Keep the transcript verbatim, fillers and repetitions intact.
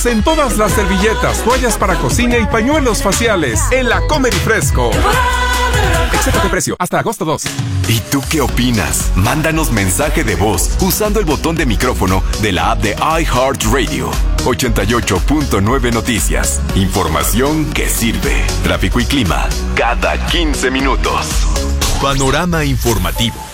Bajos en todas las servilletas, toallas para cocina y pañuelos faciales. En la Comer y Fresco. Excepto de precio, hasta agosto dos. ¿Y tú qué opinas? Mándanos mensaje de voz usando el botón de micrófono de la app de iHeartRadio. ochenta y ocho punto nueve Noticias. Información que sirve. Tráfico y clima cada quince minutos. Panorama informativo.